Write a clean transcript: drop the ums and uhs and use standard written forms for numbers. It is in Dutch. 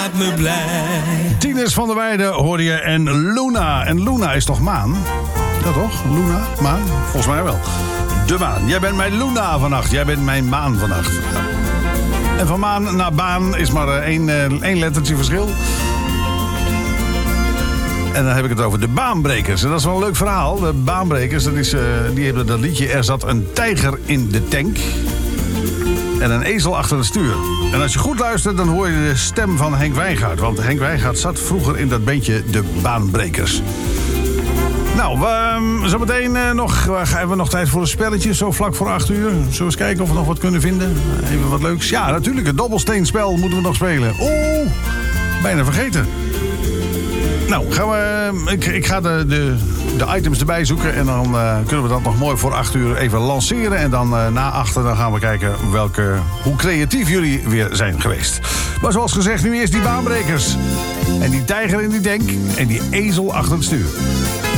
Maakt me blij. Tinus van der Weijden hoorde je en Luna. En Luna is toch maan? Ja toch? Luna? Maan? Volgens mij wel. De maan. Jij bent mijn Luna vannacht. Jij bent mijn maan vannacht. En van maan naar baan is maar één lettertje verschil. En dan heb ik het over de Baanbrekers. En dat is wel een leuk verhaal. De Baanbrekers, die hebben dat liedje... Er zat een tijger in de tank... en een ezel achter het stuur. En als je goed luistert, dan hoor je de stem van Henk Wijngaard. Want Henk Wijngaard zat vroeger in dat bandje De Baanbrekers. Nou, zometeen hebben we nog tijd voor een spelletje, zo vlak voor 8 uur. Zullen we eens kijken of we nog wat kunnen vinden? Even wat leuks. Ja, natuurlijk, het dobbelsteenspel moeten we nog spelen. Oeh, bijna vergeten. Nou, ik ga de items erbij zoeken... en dan kunnen we dat nog mooi voor 8 uur even lanceren. En dan na 8 dan gaan we kijken hoe creatief jullie weer zijn geweest. Maar zoals gezegd, nu eerst die Baanbrekers. En die tijger in die tank en die ezel achter het stuur.